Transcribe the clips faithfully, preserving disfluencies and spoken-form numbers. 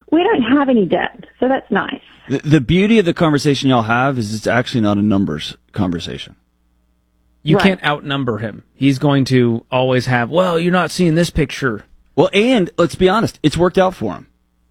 We don't have any debt, so that's nice. The, the beauty of the conversation y'all have is it's actually not a numbers conversation. You Right. can't outnumber him. He's going to always have, well, you're not seeing this picture. Well, and let's be honest, it's worked out for him.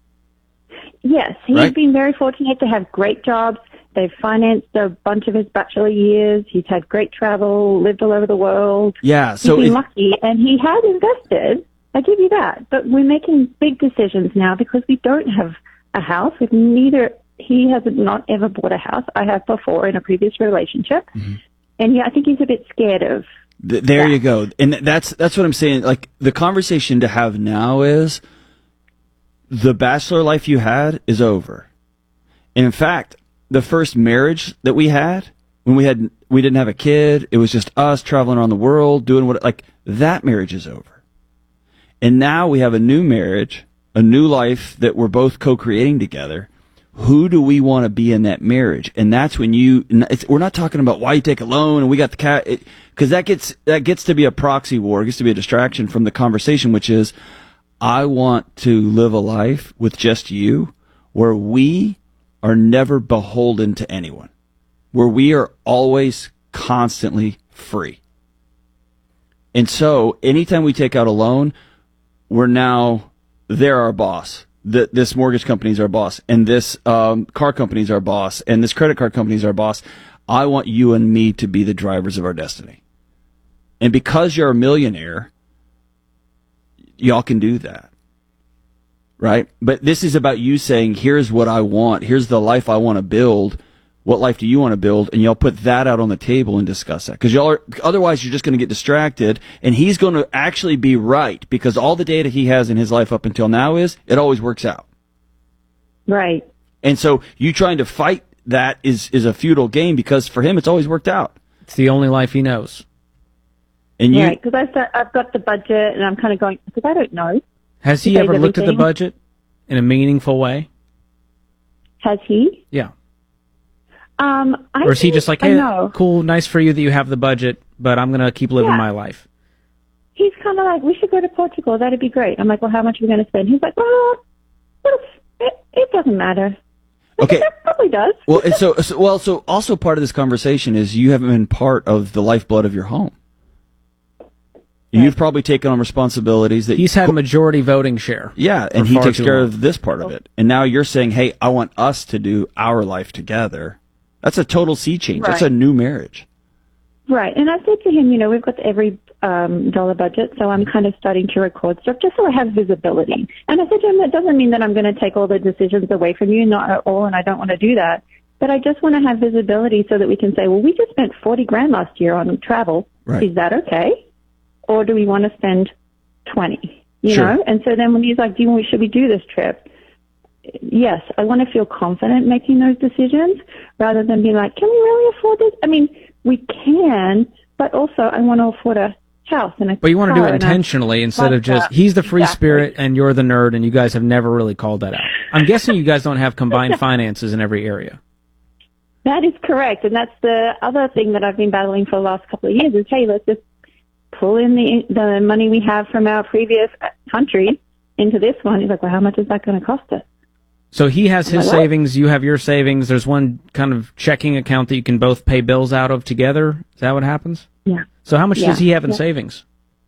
Yes, he's Right. been very fortunate to have great jobs. They've financed a bunch of his bachelor years. He's had great travel, lived all over the world. Yeah, so he's been it- lucky, and he has invested. I give you that. But we're making big decisions now because we don't have a house. With neither, he has not ever bought a house. I have before in a previous relationship, Mm-hmm. and yeah, I think he's a bit scared of. Th- there that. you go. And that's that's what I'm saying. Like, the conversation to have now is the bachelor life you had is over. And in fact, the first marriage that we had, when we had we didn't have a kid, it was just us traveling around the world, doing what, like, that marriage is over. And now we have a new marriage, a new life that we're both co-creating together. Who do we want to be in that marriage? And that's when you, it's, we're not talking about why you take a loan and we got the cat, because that gets, that gets to be a proxy war. It gets to be a distraction from the conversation, which is, I want to live a life with just you where we are never beholden to anyone, where we are always constantly free. And so anytime we take out a loan, we're now, they're our boss. The, this mortgage company is our boss, and this um, car company is our boss, and this credit card company is our boss. I want you and me to be the drivers of our destiny. And because you're a millionaire, y'all can do that. Right? But this is about you saying, here's what I want. Here's the life I want to build. What life do you want to build? And y'all put that out on the table and discuss that. Because y'all are, otherwise you're just going to get distracted, and he's going to actually be right, because all the data he has in his life up until now is it always works out. Right. And so you trying to fight that is, is a futile game, because for him it's always worked out. It's the only life he knows. And you, Right, because I've got the budget, and I'm kind of going, because I don't know. Has he He ever pays looked at the everything. budget in a meaningful way? Has he? Yeah. Um, I Or is he think- just like, I hey, know. cool, nice for you that you have the budget, but I'm going to keep living Yeah. my life? He's kind of like, we should go to Portugal. That'd be great. I'm like, well, how much are we going to spend? He's like, well, it's, it, it doesn't matter. I Okay. think that probably does. well, and so, so, well, so also part of this conversation is you haven't been part of the lifeblood of your home. You've probably taken on responsibilities that He's had majority voting share. Yeah, and for he far takes too care long. of this part of it. And now you're saying, hey, I want us to do our life together. That's a total sea change. That's a Right. new marriage. Right. And I said to him, you know, we've got the every um, dollar budget, so I'm kind of starting to record stuff just so I have visibility. And I said to him, that doesn't mean that I'm going to take all the decisions away from you, not at all, and I don't want to do that. But I just want to have visibility so that we can say, well, we just spent forty grand last year on travel. Right. Is that okay? Or do we want to spend twenty? You Sure. know? And so then when he's like, do you, should we do this trip? Yes, I want to feel confident making those decisions rather than be like, can we really afford this? I mean, we can, but also I want to afford a house and a But you want to do car it and a intentionally instead of just, lifestyle. he's the free Exactly. spirit and you're the nerd, and you guys have never really called that out. I'm guessing you guys don't have combined finances in every area. That is correct. And that's the other thing that I've been battling for the last couple of years is, hey, let's just pull in the the money we have from our previous country into this one. He's like, well, how much is that going to cost us? So he has his What? savings, you have your savings. There's one kind of checking account that you can both pay bills out of together. Is that what happens? Yeah. So how much Yeah. does he have in Yeah. savings?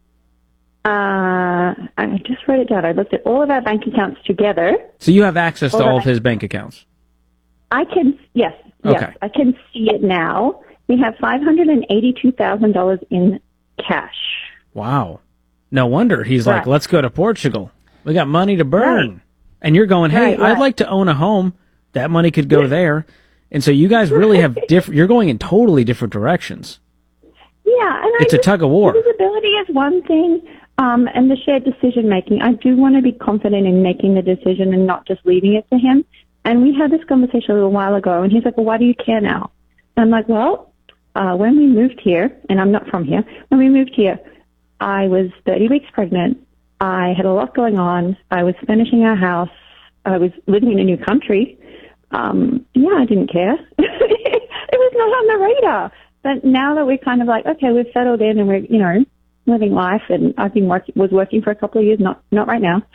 Uh, I just wrote it down. I looked at all of our bank accounts together. So you have access to Hold all on. of his bank accounts. I can, yes, yes, Okay. I can see it now. We have five hundred eighty-two thousand dollars in cash. Wow. No wonder he's like, Right. let's go to Portugal. We got money to burn. Right. And you're going, hey, Right, I'd right. like to own a home. That money could go there. And so you guys really have different, you're going in totally different directions. Yeah, and It's I a just- tug of war. Visibility is one thing, um, and the shared decision making. I do want to be confident in making the decision and not just leaving it to him. And we had this conversation a little while ago, and he's like, well, why do you care now? And I'm like, well, uh, when we moved here, and I'm not from here, when we moved here, I was thirty weeks pregnant. I had a lot going on. I was finishing our house. I was living in a new country. Um, yeah, I didn't care. It was not on the radar. But now that we're kind of like, okay, we've settled in and we're, you know, living life, and I've been working, was working for a couple of years, not, not right now.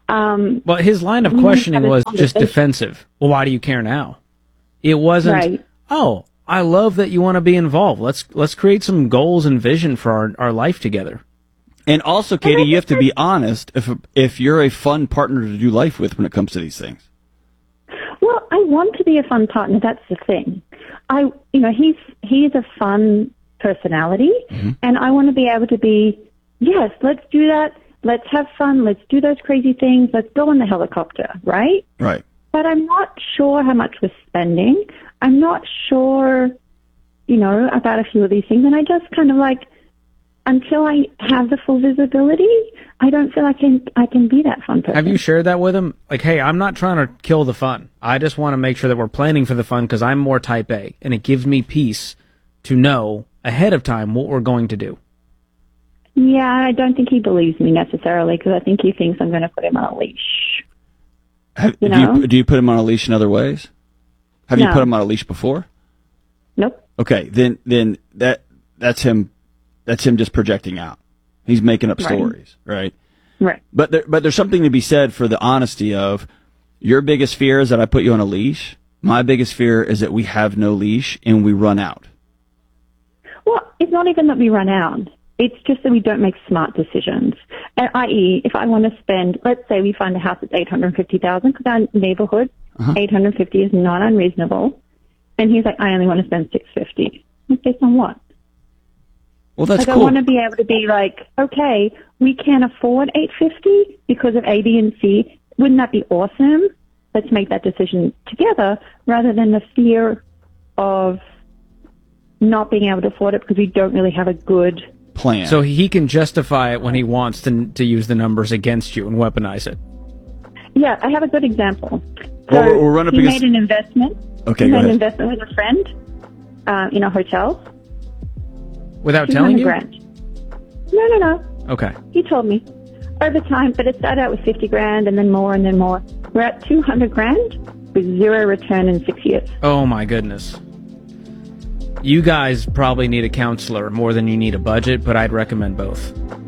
Um, Well, his line of we questioning had a was just conversation. defensive. Well, why do you care now? It wasn't, Right. oh, I love that you want to be involved. Let's let's create some goals and vision for our, our life together. And also, Katie, you have to be honest if if you're a fun partner to do life with when it comes to these things. Well, I want to be a fun partner. That's the thing. I, you know, he's he's a fun personality, Mm-hmm. and I want to be able to be. Yes, let's do that. Let's have fun. Let's do those crazy things. Let's go on the helicopter, right? Right. But I'm not sure how much we're spending. I'm not sure, you know, about a few of these things, and I just kind of like. Until I have the full visibility, I don't feel I can I can be that fun person. Have you shared that with him? Like, hey, I'm not trying to kill the fun. I just want to make sure that we're planning for the fun because I'm more type A, and it gives me peace to know ahead of time what we're going to do. Yeah, I don't think he believes me necessarily because I think he thinks I'm going to put him on a leash. Have, You do, know? you, do you put him on a leash in other ways? Have you No. put him on a leash before? Nope. Okay, then then that that's him. That's him just projecting out. He's making up Right. stories, right? Right. But there, but there's something to be said for the honesty of your biggest fear is that I put you on a leash. My biggest fear is that we have no leash and we run out. Well, it's not even that we run out. It's just that we don't make smart decisions. Uh, that is, if I want to spend, let's say we find a house that's eight hundred fifty thousand dollars because our neighborhood, Uh-huh. eight hundred fifty is not unreasonable. And he's like, I only want to spend six hundred fifty dollars. Based on what? Well, that's like I cool. want to be able to be like, okay, we can't afford eight hundred fifty dollars because of A, B, and C. Wouldn't that be awesome? Let's make that decision together rather than the fear of not being able to afford it because we don't really have a good Plan. So he can justify it when he wants to to use the numbers against you and weaponize it. Yeah, I have a good example. So Well, we're- we're running up he against- made an investment. Okay, he go made an ahead. investment with a friend uh, in a hotel. Without two telling hundred you? grand. No, no, no. Okay. He told me over time, but it started out with fifty grand and then more and then more. We're at two hundred grand with zero return in six years. Oh my goodness. You guys probably need a counselor more than you need a budget, but I'd recommend both.